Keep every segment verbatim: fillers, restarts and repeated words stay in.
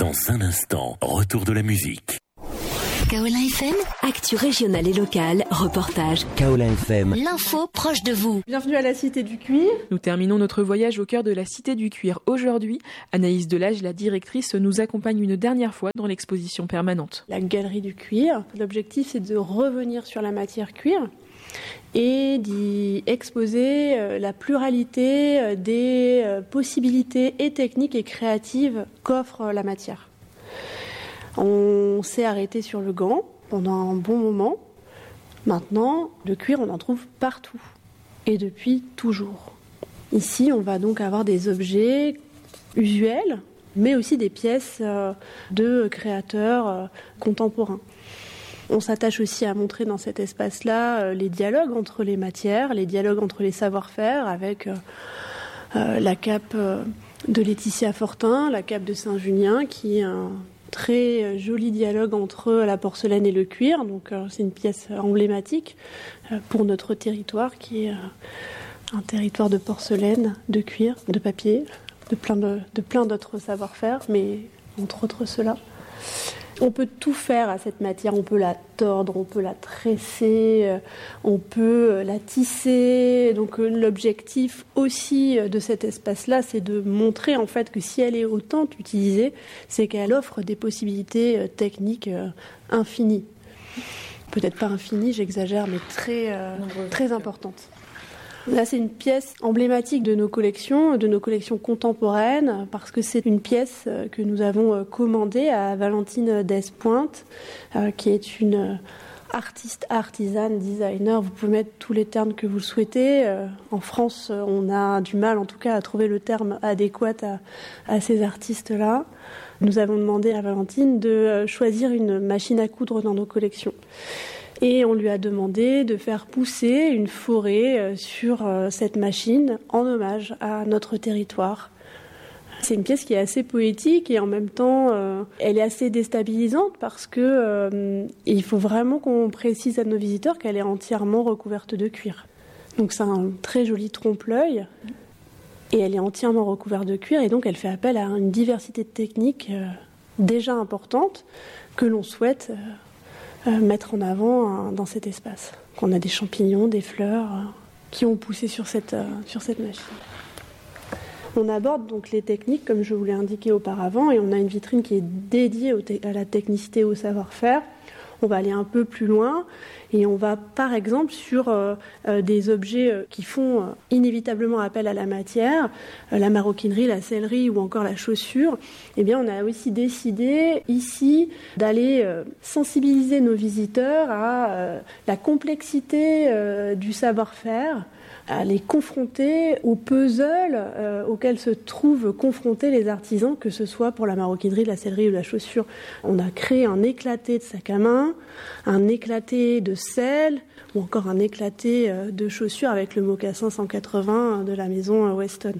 Dans un instant, retour de la musique. Kaola F M, actu régionale et locale, reportage. Kaola F M, l'info proche de vous. Bienvenue à la Cité du Cuir. Nous terminons notre voyage au cœur de la Cité du Cuir aujourd'hui. Anaïs Delage, la directrice, nous accompagne une dernière fois dans l'exposition permanente. La Galerie du Cuir. L'objectif, c'est de revenir sur la matière cuir et d'y exposer la pluralité des possibilités et techniques et créatives qu'offre la matière. On s'est arrêté sur le gant pendant un bon moment. Maintenant, le cuir, on en trouve partout et depuis toujours. Ici, on va donc avoir des objets usuels, mais aussi des pièces de créateurs contemporains. On s'attache aussi à montrer dans cet espace-là les dialogues entre les matières, les dialogues entre les savoir-faire, avec la cape de Laetitia Fortin, la cape de Saint-Junien, qui est un très joli dialogue entre la porcelaine et le cuir. Donc euh, c'est une pièce emblématique euh, pour notre territoire qui est euh, un territoire de porcelaine, de cuir, de papier, de plein, de, de plein d'autres savoir-faire, mais entre autres cela. On peut tout faire à cette matière, on peut la tordre, on peut la tresser, euh, on peut la tisser. Donc euh, l'objectif aussi de cet espace-là, c'est de montrer en fait que si elle est autant utilisée, c'est qu'elle offre des possibilités euh, techniques euh, infinies. Peut-être pas infinies, j'exagère, mais très, euh, très importantes. Là, c'est une pièce emblématique de nos collections, de nos collections contemporaines, parce que c'est une pièce que nous avons commandée à Valentine Despointes, qui est une artiste, artisane, designer. Vous pouvez mettre tous les termes que vous souhaitez. En France, on a du mal, en tout cas, à trouver le terme adéquat à, à ces artistes-là. Nous avons demandé à Valentine de choisir une machine à coudre dans nos collections. Et on lui a demandé de faire pousser une forêt sur cette machine en hommage à notre territoire. C'est une pièce qui est assez poétique et en même temps, euh, elle est assez déstabilisante parce que euh, il faut vraiment qu'on précise à nos visiteurs qu'elle est entièrement recouverte de cuir. Donc c'est un très joli trompe-l'œil et elle est entièrement recouverte de cuir et donc elle fait appel à une diversité de techniques euh, déjà importante que l'on souhaite euh, Euh, mettre en avant euh, dans cet espace. On a des champignons, des fleurs euh, qui ont poussé sur cette, euh, sur cette machine. On aborde donc les techniques, comme je vous l'ai indiqué auparavant, et on a une vitrine qui est dédiée au te- à la technicité et au savoir-faire. On va aller un peu plus loin et on va par exemple sur euh, euh, des objets euh, qui font euh, inévitablement appel à la matière, euh, la maroquinerie, la sellerie ou encore la chaussure. Eh bien, on a aussi décidé ici d'aller euh, sensibiliser nos visiteurs à euh, la complexité euh, du savoir-faire, à les confronter au puzzle euh, auquel se trouvent confrontés les artisans, que ce soit pour la maroquinerie, la sellerie ou la chaussure. On a créé un éclaté de sac à main, un éclaté de selle ou encore un éclaté euh, de chaussures avec le mocassin cent quatre-vingts de la maison Weston.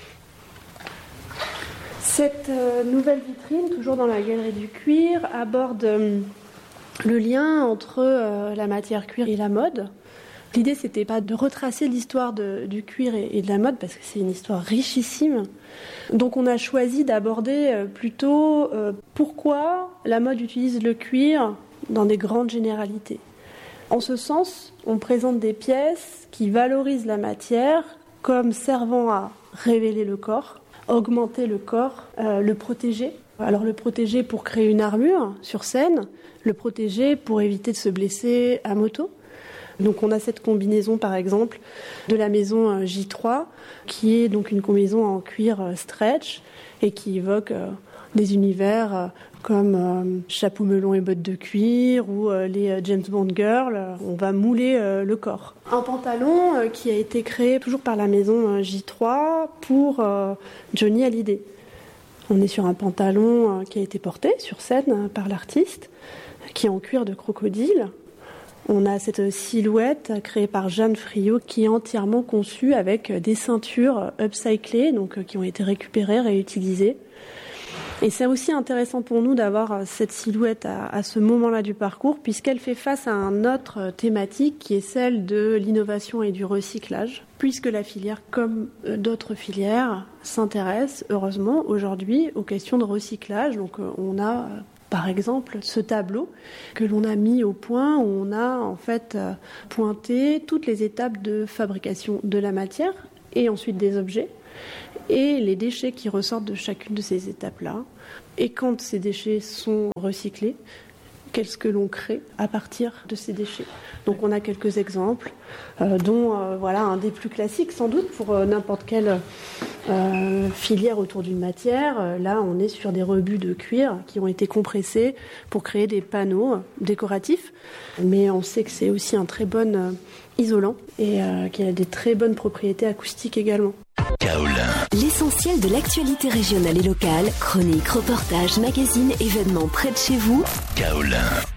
Cette euh, nouvelle vitrine, toujours dans la Galerie du Cuir, aborde euh, le lien entre euh, la matière cuir et la mode. L'idée, c'était pas de retracer l'histoire de, du cuir et, et de la mode, parce que c'est une histoire richissime. Donc on a choisi d'aborder euh, plutôt euh, pourquoi la mode utilise le cuir dans des grandes généralités. En ce sens, on présente des pièces qui valorisent la matière comme servant à révéler le corps, augmenter le corps, euh, le protéger. Alors le protéger pour créer une armure sur scène, le protéger pour éviter de se blesser à moto. Donc on a cette combinaison par exemple de la maison J trois qui est donc une combinaison en cuir stretch et qui évoque euh, des univers euh, comme euh, chapeau melon et bottes de cuir ou euh, les euh, James Bond Girls. Euh, on va mouler euh, le corps. Un pantalon euh, qui a été créé toujours par la maison euh, J trois pour euh, Johnny Hallyday. On est sur un pantalon euh, qui a été porté sur scène euh, par l'artiste, qui est en cuir de crocodile. On a cette silhouette créée par Jeanne Friot qui est entièrement conçue avec des ceintures upcyclées, donc qui ont été récupérées, réutilisées. Et c'est aussi intéressant pour nous d'avoir cette silhouette à, à ce moment-là du parcours, puisqu'elle fait face à une autre thématique qui est celle de l'innovation et du recyclage, puisque la filière, comme d'autres filières, s'intéresse heureusement aujourd'hui aux questions de recyclage. Donc on a par exemple ce tableau que l'on a mis au point, où on a en fait pointé toutes les étapes de fabrication de la matière et ensuite des objets, et les déchets qui ressortent de chacune de ces étapes-là. Et quand ces déchets sont recyclés, qu'est-ce que l'on crée à partir de ces déchets. Donc on a quelques exemples, euh, dont euh, voilà, un des plus classiques sans doute pour euh, n'importe quelle euh, filière autour d'une matière. Euh, là on est sur des rebuts de cuir qui ont été compressés pour créer des panneaux décoratifs. Mais on sait que c'est aussi un très bon euh, isolant et euh, qui a des très bonnes propriétés acoustiques également. Kaolin. L'essentiel de l'actualité régionale et locale, chroniques, reportages, magazines, événements près de chez vous. Kaolin.